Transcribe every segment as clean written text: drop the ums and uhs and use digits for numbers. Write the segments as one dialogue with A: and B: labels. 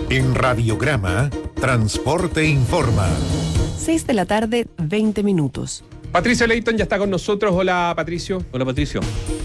A: En Radiograma, Transporte Informa.
B: 6 de la tarde, 20 minutos.
C: Patricio Leighton ya está con nosotros. Hola, Patricio.
D: Hola, Patricio.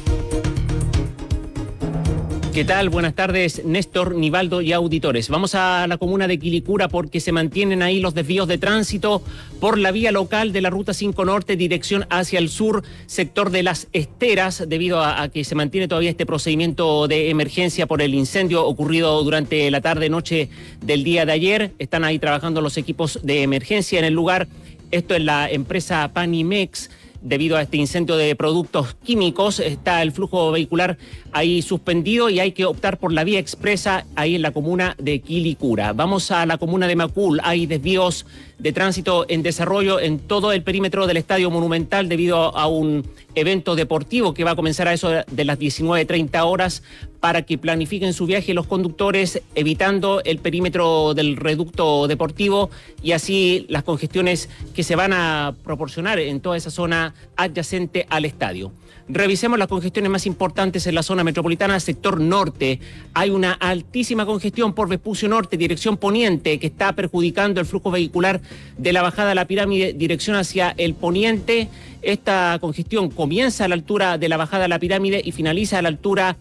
E: ¿Qué tal? Buenas tardes, Néstor, Nivaldo y auditores. Vamos a la comuna de Quilicura porque se mantienen ahí los desvíos de tránsito por la vía local de la Ruta 5 Norte, dirección hacia el sur, sector de Las Esteras, debido a que se mantiene todavía este procedimiento de emergencia por el incendio ocurrido durante la tarde-noche del día de ayer. Están ahí trabajando los equipos de emergencia en el lugar. Esto es la empresa Panimex. Debido a este incendio de productos químicos, está el flujo vehicular ahí suspendido y hay que optar por la vía expresa ahí en la comuna de Quilicura. Vamos a la comuna de Macul. Hay desvíos de tránsito en desarrollo en todo el perímetro del Estadio Monumental debido a un evento deportivo que va a comenzar a eso de las 19:30 horas para que planifiquen su viaje los conductores, evitando el perímetro del reducto deportivo y así las congestiones que se van a proporcionar en toda esa zona adyacente al estadio. Revisemos las congestiones más importantes en la zona metropolitana, sector norte. Hay una altísima congestión por Vespucio Norte, dirección poniente, que está perjudicando el flujo vehicular de la bajada a la pirámide, dirección hacia el poniente. Esta congestión comienza a la altura de la bajada a la pirámide y finaliza a la altura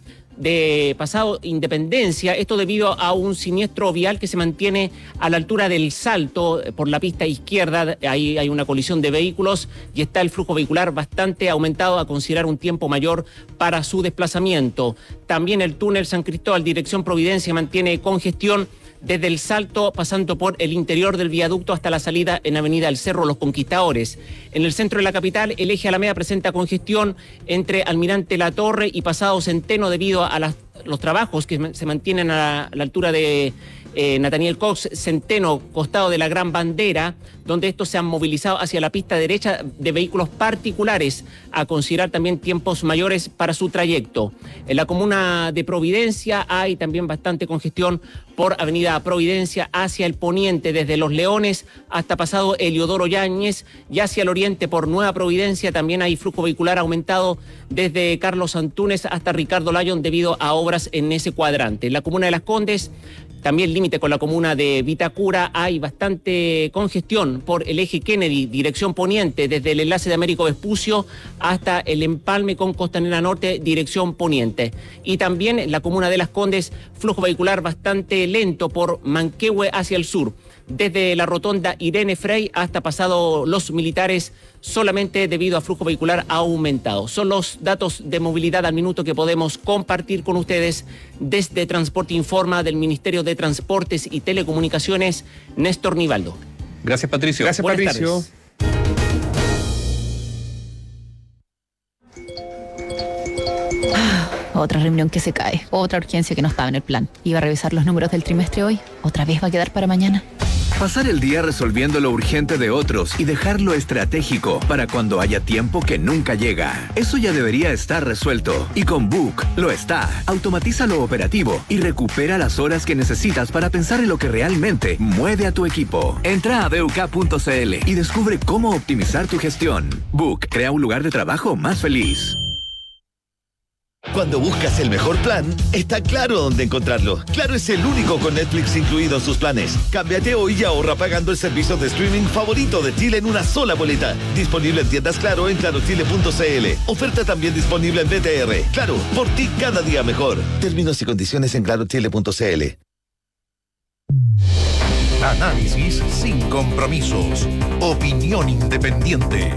E: de Pasado Independencia, esto debido a un siniestro vial que se mantiene a la altura del Salto por la pista izquierda. Ahí hay una colisión de vehículos y está el flujo vehicular bastante aumentado, a considerar un tiempo mayor para su desplazamiento. También el túnel San Cristóbal, dirección Providencia, mantiene congestión desde el Salto, pasando por el interior del viaducto hasta la salida en Avenida El Cerro Los Conquistadores. En el centro de la capital, el eje Alameda presenta congestión entre Almirante La Torre y Pasado Centeno debido a los trabajos que se mantienen a la altura de Nathaniel Cox, Centeno, costado de la Gran Bandera, donde estos se han movilizado hacia la pista derecha de vehículos particulares, a considerar también tiempos mayores para su trayecto. En la comuna de Providencia hay también bastante congestión por Avenida Providencia hacia el poniente, desde Los Leones hasta Pasado Eliodoro Yáñez, y hacia el oriente por Nueva Providencia también hay flujo vehicular aumentado desde Carlos Antúnez hasta Ricardo Lyon debido a obras en ese cuadrante. En la comuna de Las Condes, también límite con la comuna de Vitacura, hay bastante congestión por el eje Kennedy, dirección poniente, desde el enlace de Américo Vespucio hasta el empalme con Costanera Norte, dirección poniente. Y también en la comuna de Las Condes, flujo vehicular bastante lento por Manquehue hacia el sur, desde la rotonda Irene Frey hasta Pasado Los Militares, solamente debido a flujo vehicular aumentado. Son los datos de movilidad al minuto que podemos compartir con ustedes desde Transporte Informa del Ministerio de Transportes y Telecomunicaciones, Néstor Nivaldo.
D: Gracias, Patricio.
C: Gracias,
E: Buenas
C: Patricio.
F: Otra reunión que se cae, otra urgencia que no estaba en el plan. Iba a revisar los números del trimestre hoy, otra vez va a quedar para mañana.
G: Pasar el día resolviendo lo urgente de otros y dejarlo estratégico para cuando haya tiempo que nunca llega. Eso ya debería estar resuelto. Y con Book lo está. Automatiza lo operativo y recupera las horas que necesitas para pensar en lo que realmente mueve a tu equipo. Entra a BUK.cl y descubre cómo optimizar tu gestión. Book crea un lugar de trabajo más feliz.
H: Cuando buscas el mejor plan, está Claro dónde encontrarlo. Claro es el único con Netflix incluido en sus planes. Cámbiate hoy y ahorra pagando el servicio de streaming favorito de Chile en una sola boleta. Disponible en tiendas Claro en clarochile.cl. Oferta también disponible en BTR. Claro, por ti cada día mejor. Términos y condiciones en clarochile.cl.
A: Análisis sin compromisos. Opinión independiente.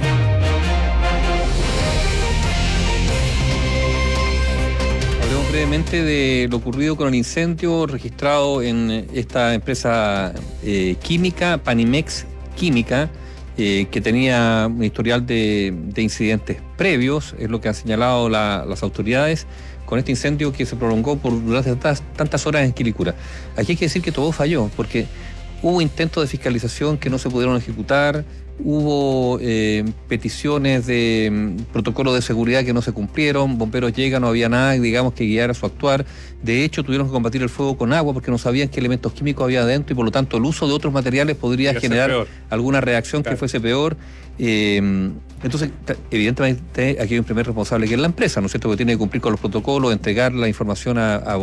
D: Hablemos brevemente de lo ocurrido con el incendio registrado en esta empresa química, Panimex Química, que tenía un historial de incidentes previos, es lo que han señalado las autoridades, con este incendio que se prolongó por durante tantas horas en Quilicura. Aquí hay que decir que todo falló, porque hubo intentos de fiscalización que no se pudieron ejecutar, hubo peticiones de protocolo de seguridad que no se cumplieron, bomberos llegan, no había nada, digamos, que guiara su actuar. De hecho, tuvieron que combatir el fuego con agua porque no sabían qué elementos químicos había adentro y por lo tanto el uso de otros materiales podría generar alguna reacción que fuese peor. Entonces, evidentemente, aquí hay un primer responsable que es la empresa, ¿no es cierto?, que tiene que cumplir con los protocolos, entregar la información a